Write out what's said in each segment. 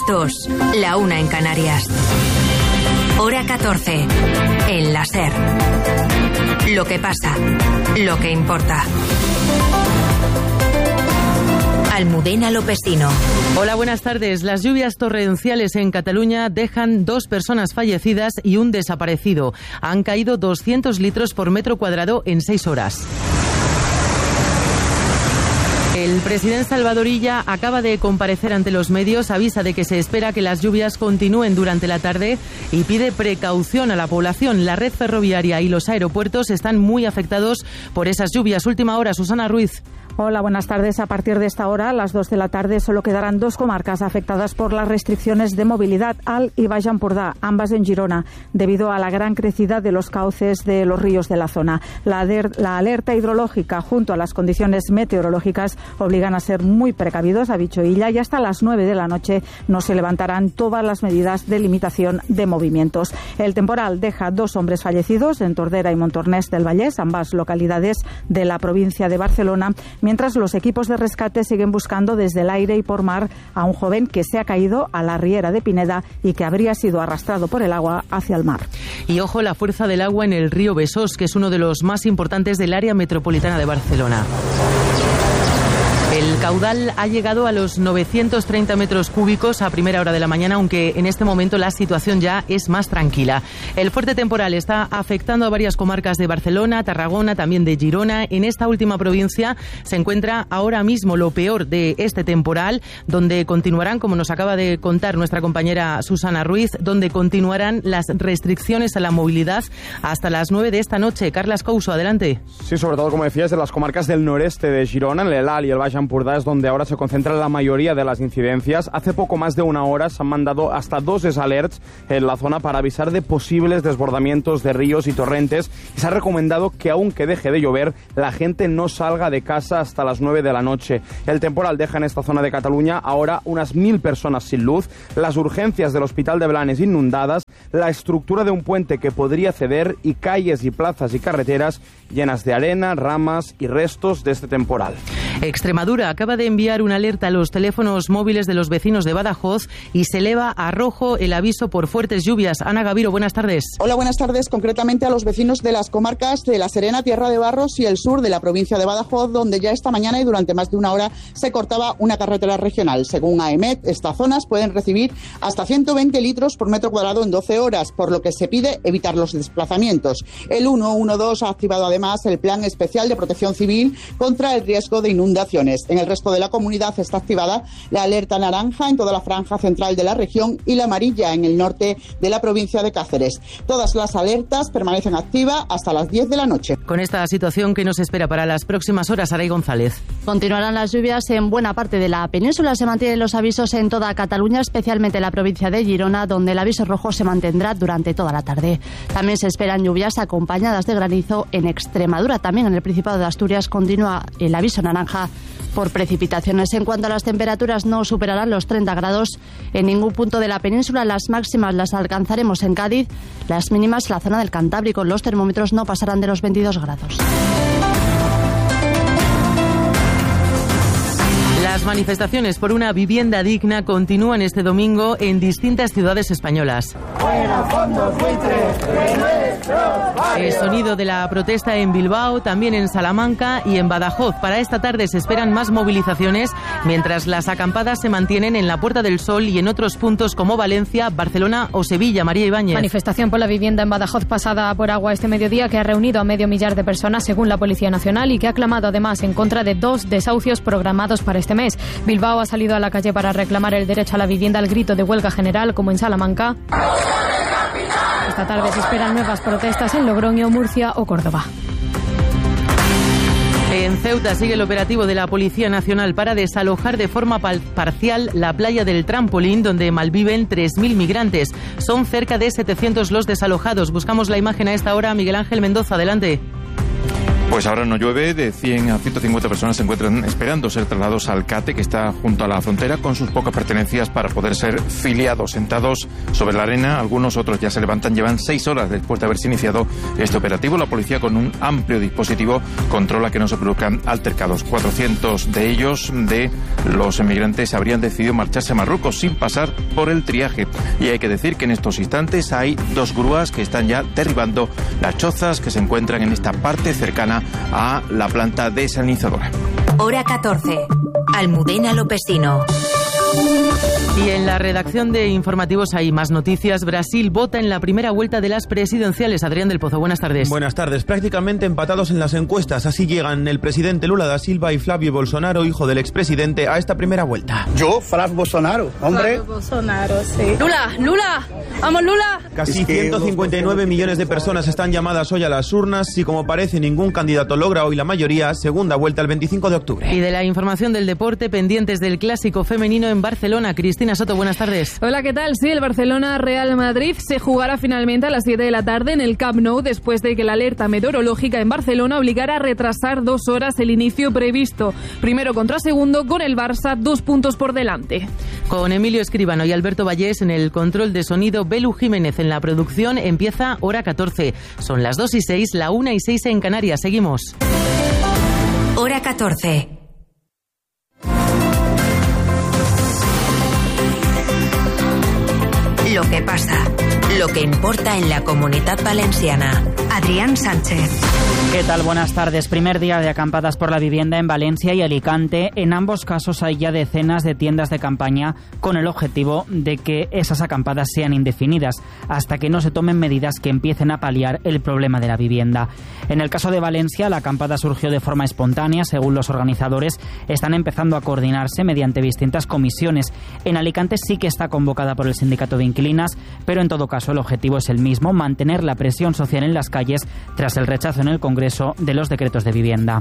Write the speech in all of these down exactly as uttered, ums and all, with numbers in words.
dos, la una en Canarias. Hora catorce, en la SER. Lo que pasa, lo que importa. Almudena Lopesino. Hola, buenas tardes. Las lluvias torrenciales en Cataluña dejan dos personas fallecidas y un desaparecido. Han caído doscientos litros por metro cuadrado en seis horas. El presidente Salvador Illa acaba de comparecer ante los medios, avisa de que se espera que las lluvias continúen durante la tarde y pide precaución a la población. La red ferroviaria y los aeropuertos están muy afectados por esas lluvias. Última hora, Susana Ruiz. Hola, buenas tardes. A partir de esta hora, a las dos de la tarde, solo quedarán dos comarcas afectadas por las restricciones de movilidad, Alt y Baix Empordà, ambas en Girona, debido a la gran crecida de los cauces de los ríos de la zona. La, la alerta hidrológica, junto a las condiciones meteorológicas, obligan a ser muy precavidos, ha dicho Illa, y hasta las nueve de la noche no se levantarán todas las medidas de limitación de movimientos. El temporal deja dos hombres fallecidos en Tordera y Montornès del Vallès, ambas localidades de la provincia de Barcelona, mientras los equipos de rescate siguen buscando desde el aire y por mar a un joven que se ha caído a la riera de Pineda y que habría sido arrastrado por el agua hacia el mar. Y ojo la fuerza del agua en el río Besós, que es uno de los más importantes del área metropolitana de Barcelona. El caudal ha llegado a los novecientos treinta metros cúbicos a primera hora de la mañana, aunque en este momento la situación ya es más tranquila. El fuerte temporal está afectando a varias comarcas de Barcelona, Tarragona, también de Girona. En esta última provincia se encuentra ahora mismo lo peor de este temporal, donde continuarán, como nos acaba de contar nuestra compañera Susana Ruiz, donde continuarán las restricciones a la movilidad hasta las nueve de esta noche. Carlas Couso, adelante. Sí, sobre todo, como decías, de las comarcas del noreste de Girona, en el Alt y el Baix Empordà, es donde ahora se concentra la mayoría de las incidencias. Hace poco más de una hora se han mandado hasta dos desalerts en la zona para avisar de posibles desbordamientos de ríos y torrentes, y se ha recomendado que aunque deje de llover, la gente no salga de casa hasta las nueve de la noche. El temporal deja en esta zona de Cataluña ahora unas mil personas sin luz, las urgencias del Hospital de Blanes inundadas, la estructura de un puente que podría ceder y calles y plazas y carreteras llenas de arena, ramas y restos de este temporal. Extremadura acaba de enviar una alerta a los teléfonos móviles de los vecinos de Badajoz y se eleva a rojo el aviso por fuertes lluvias. Ana Gaviro, buenas tardes. Hola, buenas tardes. Concretamente a los vecinos de las comarcas de La Serena, Tierra de Barros y el sur de la provincia de Badajoz, donde ya esta mañana y durante más de una hora se cortaba una carretera regional. Según AEMET, estas zonas pueden recibir hasta ciento veinte litros por metro cuadrado en doce horas, por lo que se pide evitar los desplazamientos. El ciento doce ha activado además el Plan Especial de Protección Civil contra el riesgo de inundaciones. En el resto de la comunidad está activada la alerta naranja en toda la franja central de la región y la amarilla en el norte de la provincia de Cáceres. Todas las alertas permanecen activas hasta las diez de la noche. Con esta situación, ¿qué nos espera para las próximas horas, Aray González? Continuarán las lluvias en buena parte de la península. Se mantienen los avisos en toda Cataluña, especialmente en la provincia de Girona, donde el aviso rojo se mantendrá durante toda la tarde. También se esperan lluvias acompañadas de granizo en Extremadura. También en el Principado de Asturias continúa el aviso naranja por precipitaciones. En cuanto a las temperaturas, no superarán los treinta grados en ningún punto de la península. Las máximas las alcanzaremos en Cádiz, las mínimas en la zona del Cantábrico. Los termómetros no pasarán de los veintidós grados. Las manifestaciones por una vivienda digna continúan este domingo en distintas ciudades españolas. El sonido de la protesta en Bilbao, también en Salamanca y en Badajoz. Para esta tarde se esperan más movilizaciones, mientras las acampadas se mantienen en la Puerta del Sol y en otros puntos como Valencia, Barcelona o Sevilla. María Ibáñez. Manifestación por la vivienda en Badajoz pasada por agua este mediodía, que ha reunido a medio millar de personas según la Policía Nacional y que ha clamado además en contra de dos desahucios programados para este mes. Bilbao ha salido a la calle para reclamar el derecho a la vivienda al grito de huelga general, como en Salamanca. Esta tarde se esperan nuevas protestas en Logroño, Murcia o Córdoba. En Ceuta sigue el operativo de la Policía Nacional para desalojar de forma parcial la playa del Trampolín, donde malviven tres mil migrantes. Son cerca de setecientos los desalojados. Buscamos la imagen a esta hora. Miguel Ángel Mendoza, adelante. Pues ahora no llueve, de cien a ciento cincuenta personas se encuentran esperando ser trasladados al CATE, que está junto a la frontera, con sus pocas pertenencias para poder ser filiados. Sentados sobre la arena, algunos otros ya se levantan, llevan seis horas después de haberse iniciado este operativo. La policía, con un amplio dispositivo, controla que no se produzcan altercados. cuatrocientos de ellos, de los emigrantes, habrían decidido marcharse a Marruecos sin pasar por el triaje. Y hay que decir que en estos instantes hay dos grúas que están ya derribando las chozas que se encuentran en esta parte cercana a la planta desalinizadora. Hora catorce. Almudena Lopesino. Y en la redacción de informativos hay más noticias. Brasil vota en la primera vuelta de las presidenciales. Adrián del Pozo, buenas tardes. Buenas tardes. Prácticamente empatados en las encuestas. Así llegan el presidente Lula da Silva y Flavio Bolsonaro, hijo del expresidente, a esta primera vuelta. Yo, Flavio Bolsonaro, hombre. Flavio Bolsonaro, sí. Lula, Lula, vamos Lula. Casi ciento cincuenta y nueve millones de personas están llamadas hoy a las urnas y, como parece, ningún candidato logra hoy la mayoría. Segunda vuelta el veinticinco de octubre. Y de la información del deporte, pendientes del clásico femenino en Barcelona. Cristina Soto, buenas tardes. Hola, ¿qué tal? Sí, el Barcelona-Real Madrid se jugará finalmente a las siete de la tarde en el Camp Nou, después de que la alerta meteorológica en Barcelona obligara a retrasar dos horas el inicio previsto. Primero contra segundo, con el Barça dos puntos por delante. Con Emilio Escribano y Alberto Vallés en el control de sonido, Belu Jiménez en la producción. Empieza Hora catorce. Son las dos y seis, la una y seis en Canarias. Seguimos. Hora catorce. Lo que pasa, lo que importa en la Comunitat Valenciana. Adrián Sánchez. ¿Qué tal? Buenas tardes. Primer día de acampadas por la vivienda en Valencia y Alicante. En ambos casos hay ya decenas de tiendas de campaña con el objetivo de que esas acampadas sean indefinidas hasta que no se tomen medidas que empiecen a paliar el problema de la vivienda. En el caso de Valencia, la acampada surgió de forma espontánea. Según los organizadores, están empezando a coordinarse mediante distintas comisiones. En Alicante sí que está convocada por el sindicato de inquilinas, pero en todo caso el objetivo es el mismo: mantener la presión social en las calles tras el rechazo en el Congreso de los decretos de vivienda.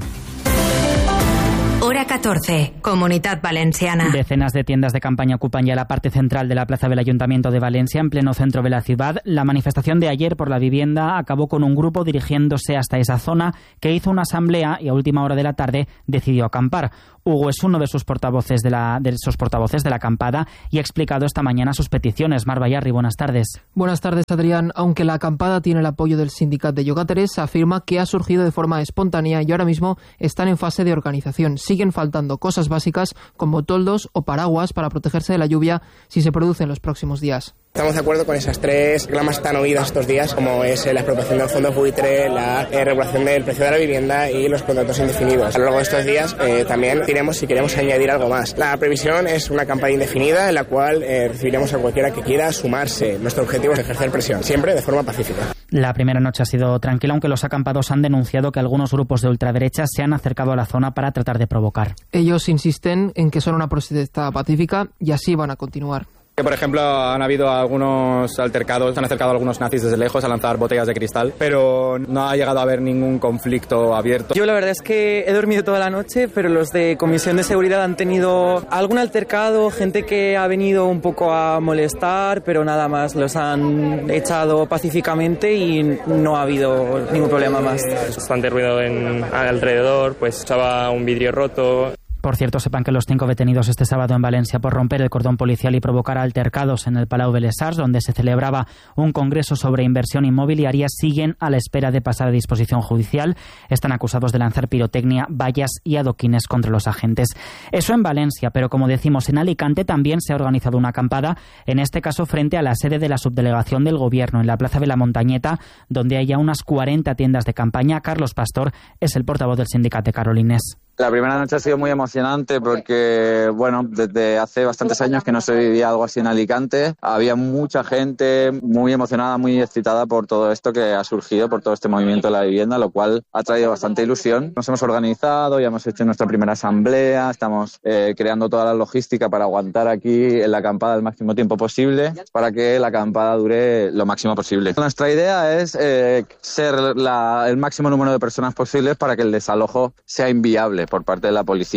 Hora catorce, Comunitat Valenciana. Decenas de tiendas de campaña ocupan ya la parte central de la plaza del Ayuntamiento de Valencia, en pleno centro de la ciudad. La manifestación de ayer por la vivienda acabó con un grupo dirigiéndose hasta esa zona, que hizo una asamblea y a última hora de la tarde decidió acampar. Hugo es uno de sus portavoces de la de esos portavoces de la acampada y ha explicado esta mañana sus peticiones. Mar Bayarri, buenas tardes. Buenas tardes, Adrián. Aunque la acampada tiene el apoyo del sindicato de llogateres, afirma que ha surgido de forma espontánea y ahora mismo están en fase de organización. Siguen faltando cosas básicas como toldos o paraguas para protegerse de la lluvia si se produce en los próximos días. Estamos de acuerdo con esas tres reclamas tan oídas estos días, como es la expropiación del fondo buitre, la eh, regulación del precio de la vivienda y los contratos indefinidos. A lo largo de estos días eh, también diremos si queremos añadir algo más. La previsión es una campaña indefinida en la cual eh, recibiremos a cualquiera que quiera sumarse. Nuestro objetivo es ejercer presión, siempre de forma pacífica. La primera noche ha sido tranquila, aunque los acampados han denunciado que algunos grupos de ultraderecha se han acercado a la zona para tratar de provocar. Ellos insisten en que son una protesta pacífica y así van a continuar. Que, por ejemplo, han habido algunos altercados, se han acercado algunos nazis desde lejos a lanzar botellas de cristal, pero no ha llegado a haber ningún conflicto abierto. Yo la verdad es que he dormido toda la noche, pero los de Comisión de Seguridad han tenido algún altercado, gente que ha venido un poco a molestar, pero nada más, los han echado pacíficamente y no ha habido ningún problema más. Bastante ruido en, alrededor, pues estaba un vidrio roto. Por cierto, sepan que los cinco detenidos este sábado en Valencia por romper el cordón policial y provocar altercados en el Palau Belesars, donde se celebraba un congreso sobre inversión inmobiliaria, siguen a la espera de pasar a disposición judicial. Están acusados de lanzar pirotecnia, vallas y adoquines contra los agentes. Eso en Valencia, pero como decimos, en Alicante también se ha organizado una acampada, en este caso frente a la sede de la subdelegación del Gobierno, en la Plaza de la Montañeta, donde hay ya unas cuarenta tiendas de campaña. Carlos Pastor es el portavoz del sindicato Carolines. La primera noche ha sido muy emocionante porque, bueno, desde hace bastantes años que no se vivía algo así en Alicante. Había mucha gente muy emocionada, muy excitada por todo esto que ha surgido, por todo este movimiento de la vivienda, lo cual ha traído bastante ilusión. Nos hemos organizado, ya hemos hecho nuestra primera asamblea, estamos eh, creando toda la logística para aguantar aquí en la acampada el máximo tiempo posible, para que la acampada dure lo máximo posible. Nuestra idea es eh, ser la, el máximo número de personas posibles para que el desalojo sea inviable por parte de la policía.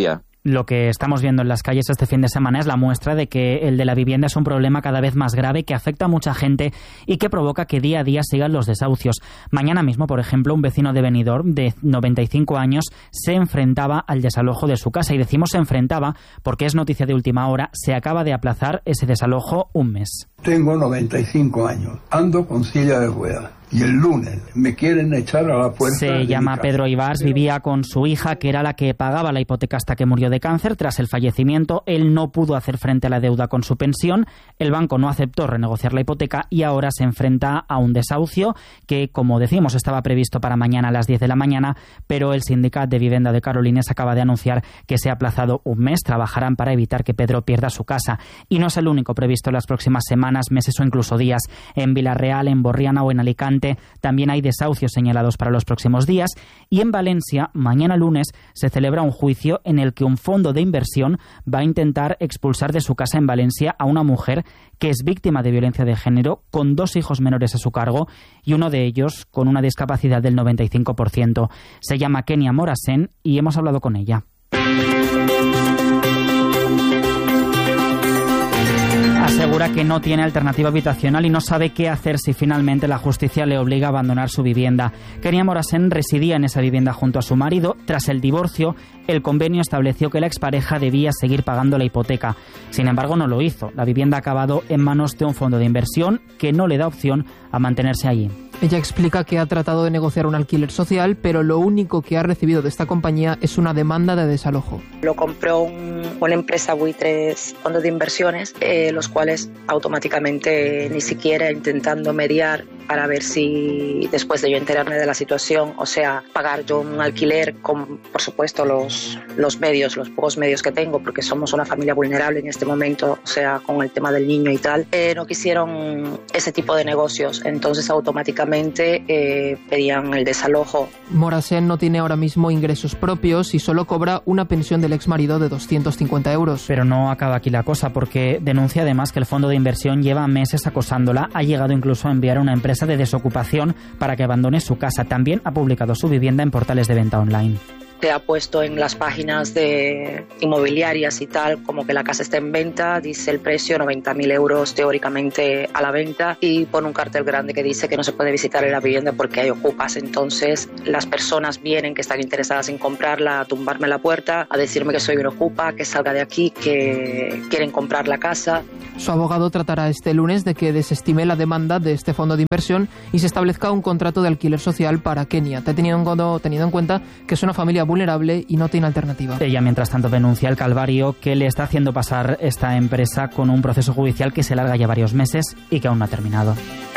lo que estamos viendo en las calles este fin de semana es la muestra de que el de la vivienda es un problema cada vez más grave, que afecta a mucha gente y que provoca que día a día sigan los desahucios. Mañana mismo, por ejemplo, un vecino de Benidorm de noventa y cinco años se enfrentaba al desalojo de su casa. Y decimos se enfrentaba porque es noticia de última hora, se acaba de aplazar ese desalojo un mes. Tengo noventa y cinco años, ando con silla de ruedas. Y el lunes me quieren echar a la puerta. Se llama Pedro Ibars, vivía con su hija, que era la que pagaba la hipoteca hasta que murió de cáncer. Tras el fallecimiento, él no pudo hacer frente a la deuda con su pensión. El banco no aceptó renegociar la hipoteca y ahora se enfrenta a un desahucio que, como decimos, estaba previsto para mañana a las diez de la mañana, pero el Sindicato de Vivienda de Carolines acaba de anunciar que se ha aplazado un mes. Trabajarán para evitar que Pedro pierda su casa. Y no es el único previsto en las próximas semanas, meses o incluso días. En Villarreal, en Borriana o en Alicante también hay desahucios señalados para los próximos días, y en Valencia, mañana lunes, se celebra un juicio en el que un fondo de inversión va a intentar expulsar de su casa en Valencia a una mujer que es víctima de violencia de género, con dos hijos menores a su cargo y uno de ellos con una discapacidad del noventa y cinco por ciento. Se llama Kenia Morasen y hemos hablado con ella. Asegura que no tiene alternativa habitacional y no sabe qué hacer si finalmente la justicia le obliga a abandonar su vivienda. Kenia Morasen residía en esa vivienda junto a su marido. Tras el divorcio, el convenio estableció que la expareja debía seguir pagando la hipoteca. Sin embargo, no lo hizo. La vivienda ha acabado en manos de un fondo de inversión que no le da opción a mantenerse allí. Ella explica que ha tratado de negociar un alquiler social, pero lo único que ha recibido de esta compañía es una demanda de desalojo. Lo compró un, una empresa buitres, fondos de inversiones, eh, los cuales automáticamente, ni siquiera intentando mediar para ver si después de yo enterarme de la situación, o sea, pagar yo un alquiler con, por supuesto, los, los medios, los pocos medios que tengo, porque somos una familia vulnerable en este momento, o sea, con el tema del niño y tal, eh, no quisieron ese tipo de negocios, entonces automáticamente Eh, pedían el desalojo. Morasen no tiene ahora mismo ingresos propios y solo cobra una pensión del exmarido de doscientos cincuenta euros. Pero no acaba aquí la cosa, porque denuncia además que el fondo de inversión lleva meses acosándola, ha llegado incluso a enviar a una empresa de desocupación para que abandone su casa. También ha publicado su vivienda en portales de venta online. Te ha puesto en las páginas de inmobiliarias y tal, como que la casa está en venta, dice el precio, noventa mil euros teóricamente a la venta, y pone un cartel grande que dice que no se puede visitar en la vivienda porque hay ocupas. Entonces las personas vienen que están interesadas en comprarla a tumbarme la puerta, a decirme que soy un ocupa, que salga de aquí, que quieren comprar la casa. Su abogado tratará este lunes de que desestime la demanda de este fondo de inversión y se establezca un contrato de alquiler social para Kenia, teniendo en cuenta que es una familia vulnerable y no tiene alternativa. Ella, mientras tanto, denuncia el calvario que le está haciendo pasar esta empresa con un proceso judicial que se larga ya varios meses y que aún no ha terminado.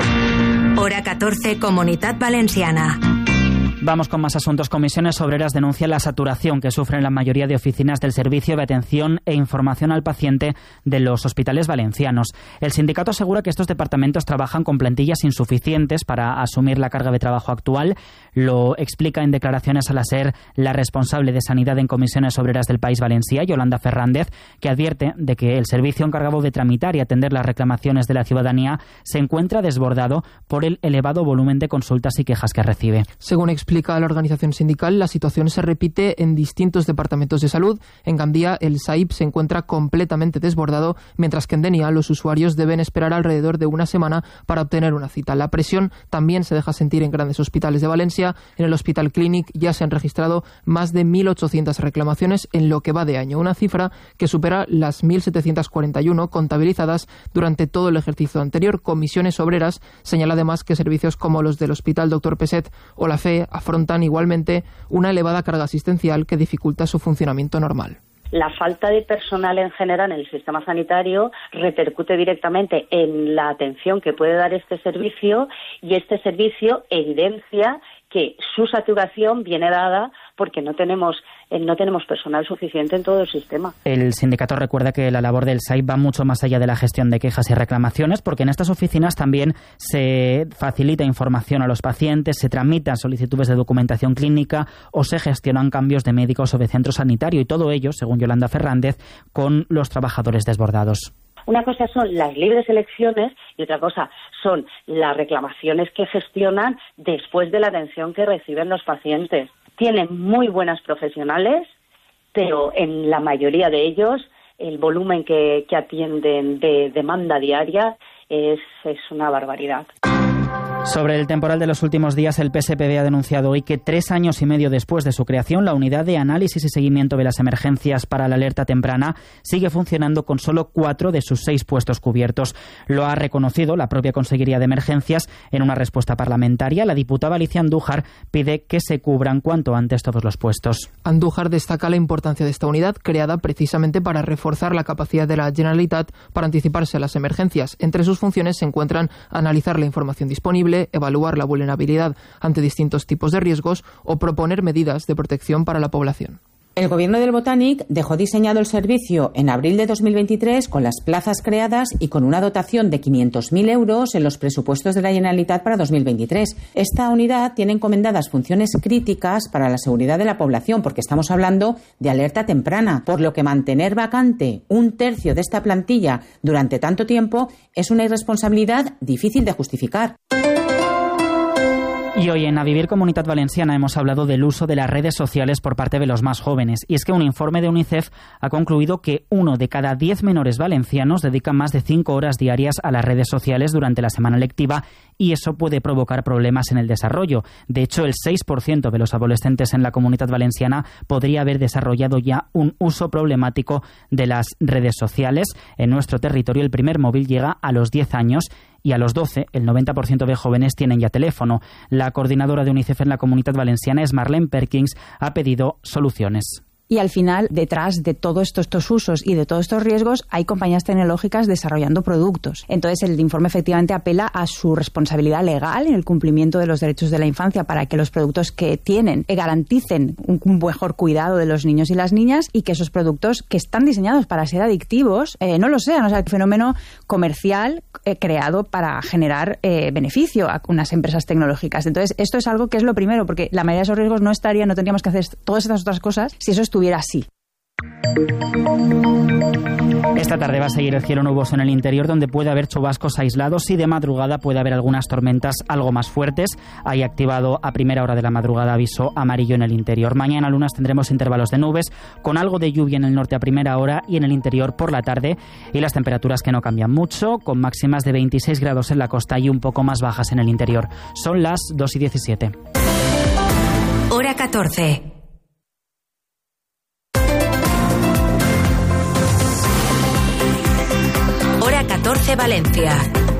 Hora catorce, Comunitat Valenciana. Vamos con más asuntos. Comisiones Obreras denuncia la saturación que sufren la mayoría de oficinas del Servicio de Atención e Información al Paciente de los hospitales valencianos. El sindicato asegura que estos departamentos trabajan con plantillas insuficientes para asumir la carga de trabajo actual. Lo explica en declaraciones a la SER la responsable de Sanidad en Comisiones Obreras del País Valencià, Yolanda Fernández, que advierte de que el servicio encargado de tramitar y atender las reclamaciones de la ciudadanía se encuentra desbordado por el elevado volumen de consultas y quejas que recibe. Según explica la organización sindical, la situación se repite en distintos departamentos de salud. En Gandía, el S A I P se encuentra completamente desbordado, mientras que en Denia los usuarios deben esperar alrededor de una semana para obtener una cita. La presión también se deja sentir en grandes hospitales de Valencia. En el Hospital Clínic ya se han registrado más de mil ochocientas reclamaciones en lo que va de año, una cifra que supera las mil setecientas cuarenta y uno contabilizadas durante todo el ejercicio anterior. Comisiones Obreras señala además que servicios como los del Hospital Doctor Peset o la F E afrontan igualmente una elevada carga asistencial que dificulta su funcionamiento normal. La falta de personal en general en el sistema sanitario repercute directamente en la atención que puede dar este servicio, y este servicio evidencia que su saturación viene dada porque no tenemos eh, no tenemos personal suficiente en todo el sistema. El sindicato recuerda que la labor del S A I P va mucho más allá de la gestión de quejas y reclamaciones, porque en estas oficinas también se facilita información a los pacientes, se tramitan solicitudes de documentación clínica o se gestionan cambios de médicos o de centro sanitario, y todo ello, según Yolanda Fernández, con los trabajadores desbordados. Una cosa son las libres elecciones y otra cosa son las reclamaciones que gestionan después de la atención que reciben los pacientes. Tienen muy buenas profesionales pero en la mayoría de ellos el volumen que, que atienden de demanda diaria es, es una barbaridad. Sobre el temporal de los últimos días, el P S P B ha denunciado hoy que tres años y medio después de su creación, la unidad de análisis y seguimiento de las emergencias para la alerta temprana sigue funcionando con solo cuatro de sus seis puestos cubiertos. Lo ha reconocido la propia Consejería de Emergencias en una respuesta parlamentaria. La diputada Alicia Andújar pide que se cubran cuanto antes todos los puestos. Andújar destaca la importancia de esta unidad, creada precisamente para reforzar la capacidad de la Generalitat para anticiparse a las emergencias. Entre sus funciones se encuentran analizar la información disponible, evaluar la vulnerabilidad ante distintos tipos de riesgos o proponer medidas de protección para la población. El Gobierno del Botànic dejó diseñado el servicio en abril de dos mil veintitrés con las plazas creadas y con una dotación de quinientos mil euros en los presupuestos de la Generalitat para dos mil veintitrés. Esta unidad tiene encomendadas funciones críticas para la seguridad de la población, porque estamos hablando de alerta temprana, por lo que mantener vacante un tercio de esta plantilla durante tanto tiempo es una irresponsabilidad difícil de justificar. Y hoy en A Vivir Comunitat Valenciana hemos hablado del uso de las redes sociales por parte de los más jóvenes. Y es que un informe de UNICEF ha concluido que uno de cada diez menores valencianos dedica más de cinco horas diarias a las redes sociales durante la semana lectiva, y eso puede provocar problemas en el desarrollo. De hecho, el seis por ciento de los adolescentes en la Comunitat Valenciana podría haber desarrollado ya un uso problemático de las redes sociales. En nuestro territorio, el primer móvil llega a los diez años y a los doce, el noventa por ciento de jóvenes tienen ya teléfono. La coordinadora de UNICEF en la Comunitat Valenciana, es Marlene Perkins, ha pedido soluciones. Y al final, detrás de todos estos, estos usos y de todos estos riesgos, hay compañías tecnológicas desarrollando productos. Entonces, el informe efectivamente apela a su responsabilidad legal en el cumplimiento de los derechos de la infancia para que los productos que tienen garanticen un, un mejor cuidado de los niños y las niñas, y que esos productos que están diseñados para ser adictivos eh, no lo sean. O sea, el fenómeno comercial eh, creado para generar eh, beneficio a unas empresas tecnológicas. Entonces, esto es algo que es lo primero, porque la mayoría de esos riesgos no estarían, no tendríamos que hacer todas estas otras cosas si eso estuviera así. Esta tarde va a seguir el cielo nuboso en el interior, donde puede haber chubascos aislados, y de madrugada puede haber algunas tormentas algo más fuertes. Hay activado a primera hora de la madrugada aviso amarillo en el interior. Mañana lunes tendremos intervalos de nubes con algo de lluvia en el norte a primera hora y en el interior por la tarde, y las temperaturas que no cambian mucho, con máximas de veintiséis grados en la costa y un poco más bajas en el interior. Son las dos y diecisiete. Hora catorce. Hora catorce Valencia.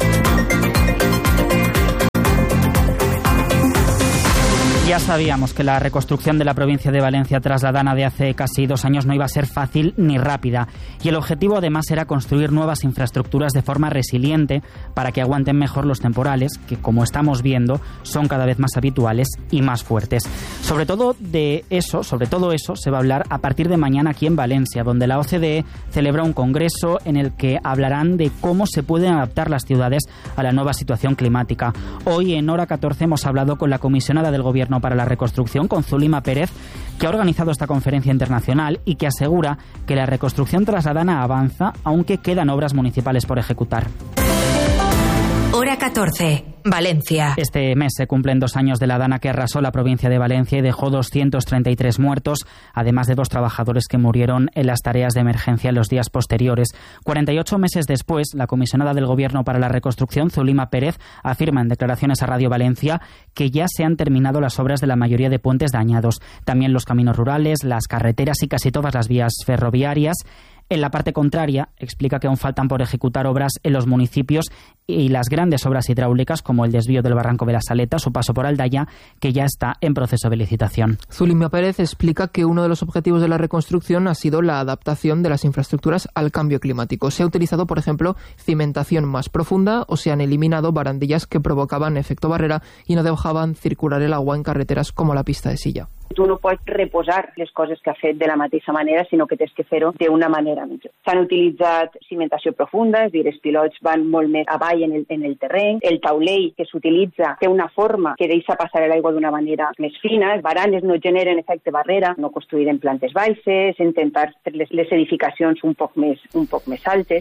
Ya sabíamos que la reconstrucción de la provincia de Valencia tras la dana de hace casi dos años no iba a ser fácil ni rápida, y el objetivo además era construir nuevas infraestructuras de forma resiliente para que aguanten mejor los temporales, que como estamos viendo son cada vez más habituales y más fuertes. Sobre todo de eso, sobre todo eso se va a hablar a partir de mañana aquí en Valencia, donde la O C D E celebra un congreso en el que hablarán de cómo se pueden adaptar las ciudades a la nueva situación climática. Hoy en Hora catorce hemos hablado con la comisionada del Gobierno para la Reconstrucción, con Zulima Pérez, que ha organizado esta conferencia internacional y que asegura que la reconstrucción tras la dana avanza, aunque quedan obras municipales por ejecutar. Hora catorce, Valencia. Este mes se cumplen dos años de la dana que arrasó la provincia de Valencia y dejó doscientos treinta y tres muertos, además de dos trabajadores que murieron en las tareas de emergencia en los días posteriores. cuarenta y ocho meses después, la comisionada del Gobierno para la Reconstrucción, Zulima Pérez, afirma en declaraciones a Radio Valencia que ya se han terminado las obras de la mayoría de puentes dañados, también los caminos rurales, las carreteras y casi todas las vías ferroviarias. En la parte contraria, explica que aún faltan por ejecutar obras en los municipios y las grandes obras hidráulicas, como el desvío del Barranco de la Saleta, su paso por Aldaya, que ya está en proceso de licitación. Zulima Pérez explica que uno de los objetivos de la reconstrucción ha sido la adaptación de las infraestructuras al cambio climático. Se ha utilizado, por ejemplo, cimentación más profunda, o se han eliminado barandillas que provocaban efecto barrera y no dejaban circular el agua en carreteras como la pista de Silla. Tu no pots reposar les coses que ha fet de la mateixa manera, sinó que tens que fer-ho d'una manera millor. S'han utilitzat cimentació profunda, és a dir, els pilots van molt més avall en el, en el terreny, el taulell que s'utilitza té una forma que deixa passar l'aigua d'una manera més fina, les baranes no generen efecte barrera, no construir en plantes baixes, intentar fer les, les edificacions un poc més, un poc més altes.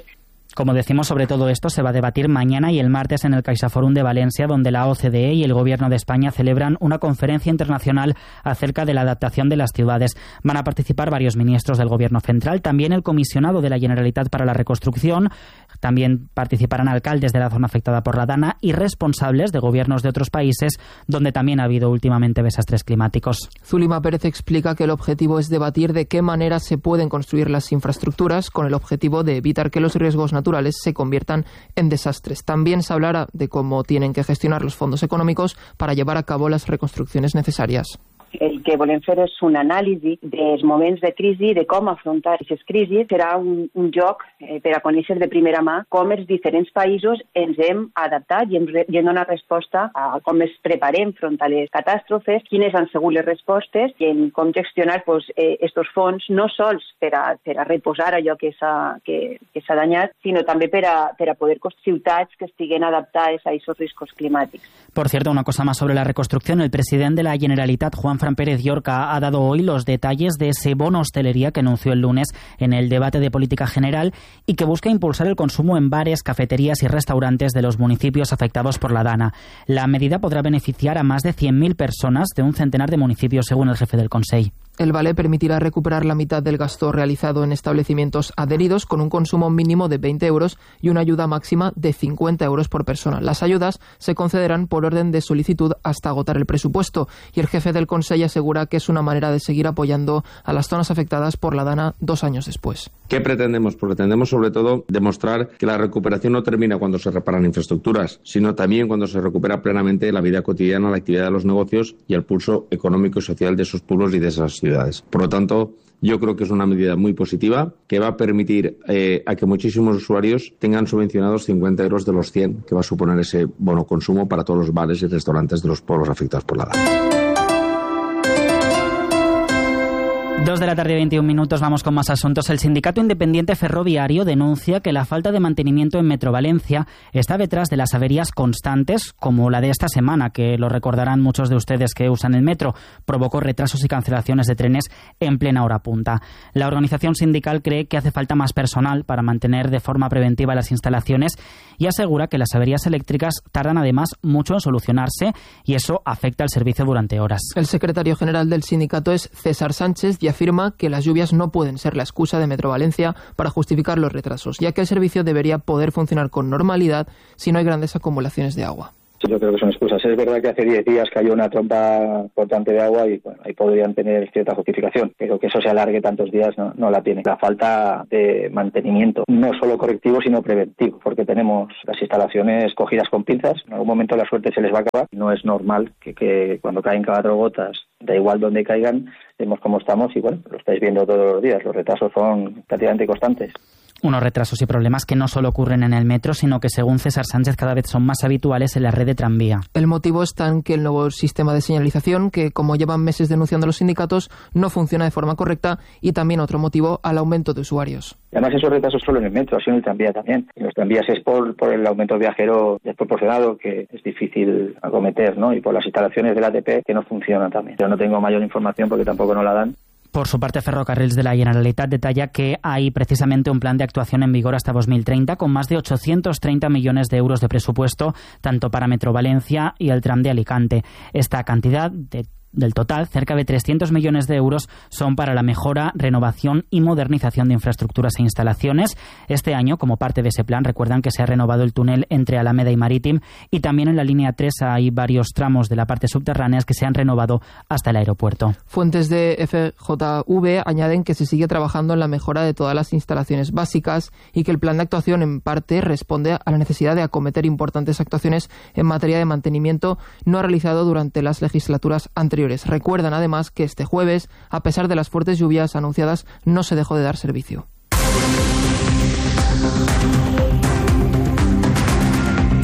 Como decimos, sobre todo esto se va a debatir mañana y el martes en el CaixaForum de Valencia, donde la O C D E y el Gobierno de España celebran una conferencia internacional acerca de la adaptación de las ciudades. Van a participar varios ministros del Gobierno central, también el comisionado de la Generalitat para la Reconstrucción, también participarán alcaldes de la zona afectada por la Dana y responsables de gobiernos de otros países donde también ha habido últimamente desastres climáticos. Zulima Pérez explica que el objetivo es debatir de qué manera se pueden construir las infraestructuras con el objetivo de evitar que los riesgos naturales naturales se conviertan en desastres. También se hablará de cómo tienen que gestionar los fondos econòmics para llevar a cabo las reconstrucciones necesarias. El que volem fer és un anàlisi dels moments de crisi, de com afrontar aquestes crisis. Serà un, un joc eh, per a conèixer de primera mà com els diferents països ens hem adaptat i hem, i hem donat resposta a com ens preparem front a les catàstrofes, quines han sigut les respostes i en com gestionar pues, eh, estos fons no sols per a, per a reposar allò que s'ha que, que s'ha danyat, sinó també per a, per a poder construir ciutats que estiguen adaptades a aquests riscos climàtics. Por cierto, una cosa más sobre la reconstrucción. El presidente de la Generalitat, Juan Fran Pérez Llorca, ha dado hoy los detalles de ese bono hostelería que anunció el lunes en el debate de política general y que busca impulsar el consumo en bares, cafeterías y restaurantes de los municipios afectados por la Dana. La medida podrá beneficiar a más de cien mil personas de un centenar de municipios, según el jefe del Consell. El vale permitirá recuperar la mitad del gasto realizado en establecimientos adheridos con un consumo mínimo de veinte euros y una ayuda máxima de cincuenta euros por persona. Las ayudas se concederán por orden de solicitud hasta agotar el presupuesto y el jefe del Consell asegura que es una manera de seguir apoyando a las zonas afectadas por la Dana dos años después. ¿Qué pretendemos? Pretendemos sobre todo demostrar que la recuperación no termina cuando se reparan infraestructuras, sino también cuando se recupera plenamente la vida cotidiana, la actividad de los negocios y el pulso económico y social de esos pueblos y de esas ciudades. Por lo tanto, yo creo que es una medida muy positiva que va a permitir eh, a que muchísimos usuarios tengan subvencionados cincuenta euros de los cien que va a suponer ese bono consumo para todos los bares y restaurantes de los pueblos afectados por la Dana. Dos de la tarde, veintiún minutos, vamos con más asuntos. El Sindicato Independiente Ferroviario denuncia que la falta de mantenimiento en Metro Valencia está detrás de las averías constantes, como la de esta semana, que lo recordarán muchos de ustedes que usan el metro. Provocó retrasos y cancelaciones de trenes en plena hora punta. La organización sindical cree que hace falta más personal para mantener de forma preventiva las instalaciones y asegura que las averías eléctricas tardan además mucho en solucionarse y eso afecta al servicio durante horas. El secretario general del sindicato es César Sánchez y afirma que las lluvias no pueden ser la excusa de Metro Valencia para justificar los retrasos, ya que el servicio debería poder funcionar con normalidad si no hay grandes acumulaciones de agua. Yo creo que son excusas. Es verdad que hace diez días cayó una trompa importante de agua y bueno, ahí podrían tener cierta justificación, pero que eso se alargue tantos días no, no la tiene. La falta de mantenimiento, no solo correctivo, sino preventivo, porque tenemos las instalaciones cogidas con pinzas. En algún momento la suerte se les va a acabar. No es normal que, que cuando caen cuatro gotas, da igual donde caigan, vemos cómo estamos y bueno, lo estáis viendo todos los días. Los retrasos son prácticamente constantes. Unos retrasos y problemas que no solo ocurren en el metro, sino que, según César Sánchez, cada vez son más habituales en la red de tranvía. El motivo está en que el nuevo sistema de señalización, que como llevan meses denunciando los sindicatos, no funciona de forma correcta y también otro motivo, al aumento de usuarios. Además, esos retrasos solo en el metro, así en el tranvía también. En los tranvías es por, por el aumento viajero desproporcionado que es difícil acometer, ¿no? Y por las instalaciones del A T P que no funcionan también. Yo no tengo mayor información porque tampoco nos la dan. Por su parte, Ferrocarrils de la Generalitat detalla que hay precisamente un plan de actuación en vigor hasta dos mil treinta con más de ochocientos treinta millones de euros de presupuesto, tanto para Metro Valencia y el tram de Alicante. Esta cantidad de Del total, cerca de trescientos millones de euros son para la mejora, renovación y modernización de infraestructuras e instalaciones. Este año, como parte de ese plan, recuerdan que se ha renovado el túnel entre Alameda y Marítim y también en la línea tres hay varios tramos de la parte subterránea que se han renovado hasta el aeropuerto. Fuentes de F J V añaden que se sigue trabajando en la mejora de todas las instalaciones básicas y que el plan de actuación en parte responde a la necesidad de acometer importantes actuaciones en materia de mantenimiento no realizado durante las legislaturas anteriores. Recuerdan además que este jueves, a pesar de las fuertes lluvias anunciadas, no se dejó de dar servicio.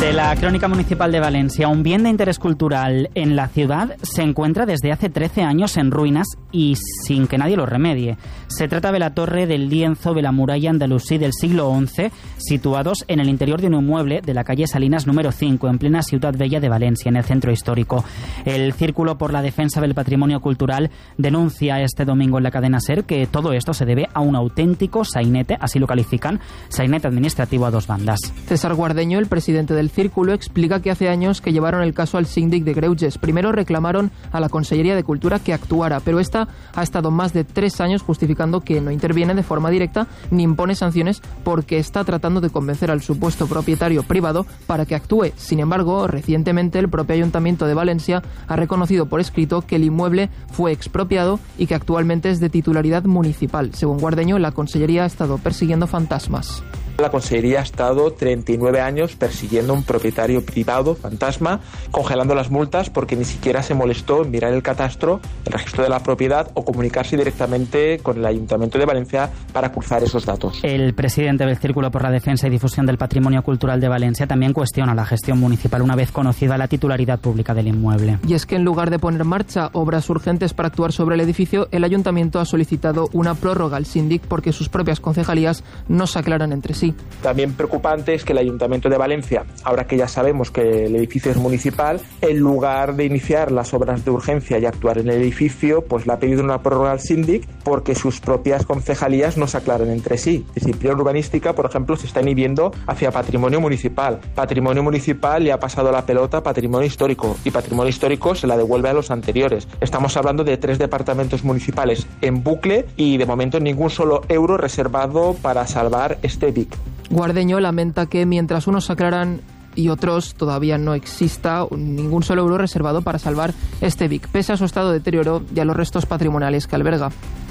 De la Crónica Municipal de Valencia, un bien de interés cultural en la ciudad se encuentra desde hace trece años en ruinas y sin que nadie lo remedie. Se trata de la torre del lienzo de la muralla andalusí del siglo once, situados en el interior de un inmueble de la calle Salinas número cinco, en plena Ciudad Bella de Valencia, en el centro histórico. El Círculo por la Defensa del Patrimonio Cultural denuncia este domingo en la cadena SER que todo esto se debe a un auténtico sainete, así lo califican, sainete administrativo a dos bandas. César Guardeño, el presidente del Círculo, explica que hace años que llevaron el caso al síndic de Greuges. Primero reclamaron a la Consellería de Cultura que actuara, pero esta ha estado más de tres años justificando que no interviene de forma directa ni impone sanciones porque está tratando de convencer al supuesto propietario privado para que actúe. Sin embargo, recientemente el propio Ayuntamiento de Valencia ha reconocido por escrito que el inmueble fue expropiado y que actualmente es de titularidad municipal. Según Guardeño, la Consellería ha estado persiguiendo fantasmas. La Consellería ha estado treinta y nueve años persiguiendo a un propietario privado fantasma, congelando las multas porque ni siquiera se molestó en mirar el catastro, el registro de la propiedad o comunicarse directamente con el Ayuntamiento de Valencia para cruzar esos datos. El presidente del Círculo por la Defensa y Difusión del Patrimonio Cultural de Valencia también cuestiona la gestión municipal una vez conocida la titularidad pública del inmueble. Y es que en lugar de poner en marcha obras urgentes para actuar sobre el edificio, el Ayuntamiento ha solicitado una prórroga al síndic porque sus propias concejalías no se aclaran entre sí. También preocupante es que el Ayuntamiento de Valencia, ahora que ya sabemos que el edificio es municipal, en lugar de iniciar las obras de urgencia y actuar en el edificio, pues le ha pedido una prórroga al síndic porque sus propias concejalías no se aclaran entre sí. Disciplina urbanística, por ejemplo, se está inhibiendo hacia patrimonio municipal. Patrimonio municipal le ha pasado la pelota a patrimonio histórico y patrimonio histórico se la devuelve a los anteriores. Estamos hablando de tres departamentos municipales en bucle y de momento ningún solo euro reservado para salvar este B I C. Guardeño lamenta que mientras unos se aclaran y otros todavía no exista ningún solo euro reservado para salvar este B I C, pese a su estado de deterioro y a los restos patrimoniales que alberga.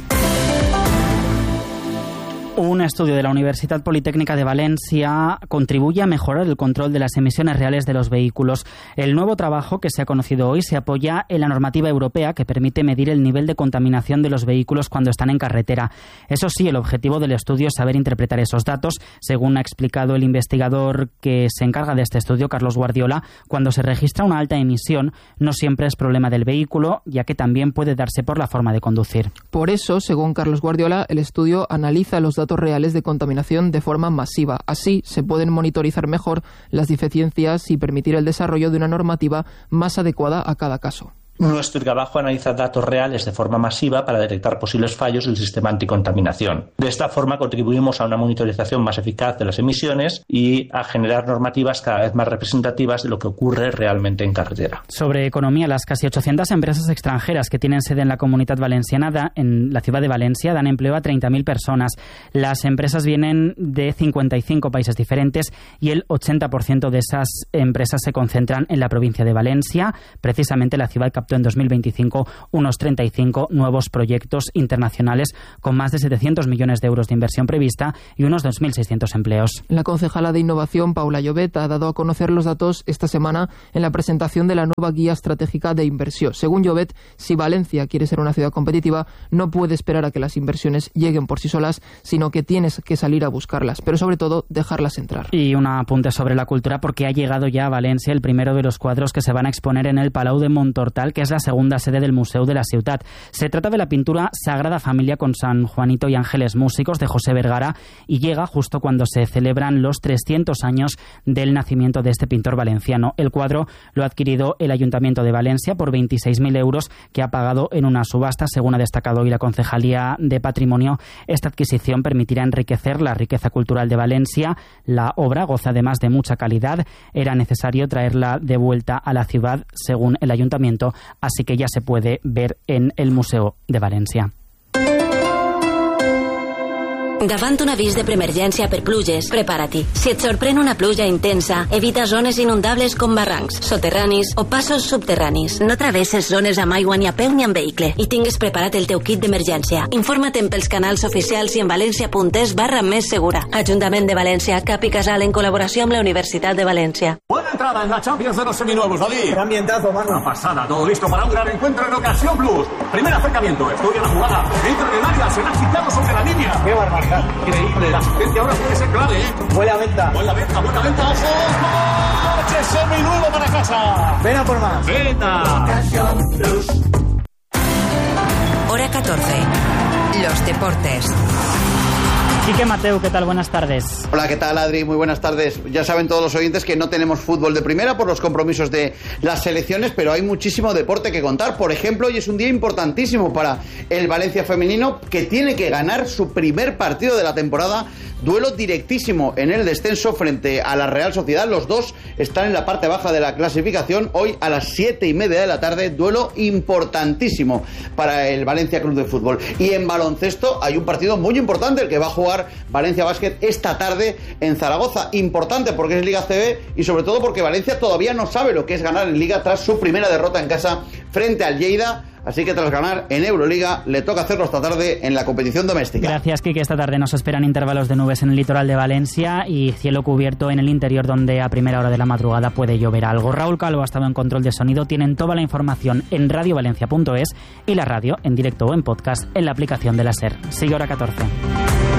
Un estudio de la Universidad Politécnica de Valencia contribuye a mejorar el control de las emisiones reales de los vehículos. El nuevo trabajo que se ha conocido hoy se apoya en la normativa europea que permite medir el nivel de contaminación de los vehículos cuando están en carretera. Eso sí, el objetivo del estudio es saber interpretar esos datos. Según ha explicado el investigador que se encarga de este estudio, Carlos Guardiola, cuando se registra una alta emisión no siempre es problema del vehículo, ya que también puede darse por la forma de conducir. Por eso, según Carlos Guardiola, el estudio analiza los datos reales de contaminación de forma masiva. Así se pueden monitorizar mejor las deficiencias y permitir el desarrollo de una normativa más adecuada a cada caso. Nuestro trabajo analiza datos reales de forma masiva para detectar posibles fallos del sistema anticontaminación. De esta forma contribuimos a una monitorización más eficaz de las emisiones y a generar normativas cada vez más representativas de lo que ocurre realmente en carretera. Sobre economía, las casi ochocientas empresas extranjeras que tienen sede en la Comunitat Valenciana, en la ciudad de Valencia, dan empleo a treinta mil personas. Las empresas vienen de cincuenta y cinco países diferentes y el ochenta por ciento de esas empresas se concentran en la provincia de Valencia. Precisamente la ciudad captó en dos mil veinticinco unos treinta y cinco nuevos proyectos internacionales con más de setecientos millones de euros de inversión prevista y unos dos mil seiscientos empleos. La concejala de Innovación, Paula Llobet, ha dado a conocer los datos esta semana en la presentación de la nueva Guía Estratégica de Inversión. Según Llobet, si Valencia quiere ser una ciudad competitiva, no puede esperar a que las inversiones lleguen por sí solas, sino que tienes que salir a buscarlas, pero sobre todo dejarlas entrar. Y un apunte sobre la cultura, porque ha llegado ya a Valencia el primero de los cuadros que se van a exponer en el Palau de Montortal, que es la segunda sede del Museu de la Ciutat. Se trata de la pintura Sagrada Familia con San Juanito y Ángeles Músicos de José Vergara y llega justo cuando se celebran los trescientos años del nacimiento de este pintor valenciano. El cuadro lo ha adquirido el Ayuntamiento de Valencia por veintiséis mil euros que ha pagado en una subasta. Según ha destacado hoy la Concejalía de Patrimonio, esta adquisición permitirá enriquecer la riqueza cultural de Valencia. La obra goza además de mucha calidad. Era necesario traerla de vuelta a la ciudad, según el Ayuntamiento, así que ya se puede ver en el Museu de València. Davant un avís de preemergència per pluges, prepara-t'hi. Si et sorprèn una pluja intensa, evita zones inundables com barrancs, soterranis o passos subterranis. No travesses zones amb aigua ni a peu ni amb vehicle i tingues preparat el teu kit d'emergència. Informa't pels canals oficials i en valencia.es barra més segura. Ajuntament de València, Cap i Casal en col·laboració amb la Universitat de València. entrada en la Champions de los seminuevos, David. Qué ambientazo, mano. Una pasada, todo listo para un gran encuentro en Ocasión Plus. Primer acercamiento, estudia la jugada, entra en el área, se la ha quitado sobre la línea. Qué barbaridad. Increíble, la asistencia ahora puede ser clave, ¿eh? Buena venta. Buena venta, buena venta, ojo. Coche seminuevo para casa. Ven a por más. Venta. Ocasión Plus. Hora catorce. Los deportes. Quique Mateu, ¿qué tal? Buenas tardes. Hola, ¿qué tal, Adri? Muy buenas tardes. Ya saben todos los oyentes que no tenemos fútbol de primera por los compromisos de las selecciones, pero hay muchísimo deporte que contar. Por ejemplo, hoy es un día importantísimo para el Valencia femenino, que tiene que ganar su primer partido de la temporada. Duelo directísimo en el descenso frente a la Real Sociedad. Los dos están en la parte baja de la clasificación. Hoy a las siete y media de la tarde, duelo importantísimo para el Valencia Club de Fútbol. Y en baloncesto hay un partido muy importante, el que va a jugar Valencia Basket esta tarde en Zaragoza. Importante porque es Liga C B y sobre todo porque Valencia todavía no sabe lo que es ganar en Liga tras su primera derrota en casa frente al Lleida. Así que tras ganar en Euroliga, le toca hacerlo esta tarde en la competición doméstica. Gracias, Kike. Esta tarde nos esperan intervalos de nubes en el litoral de Valencia y cielo cubierto en el interior, donde a primera hora de la madrugada puede llover algo. Raúl Calvo ha estado en control de sonido. Tienen toda la información en radio valencia punto es y la radio en directo o en podcast en la aplicación de la SER. Sigue Hora catorce.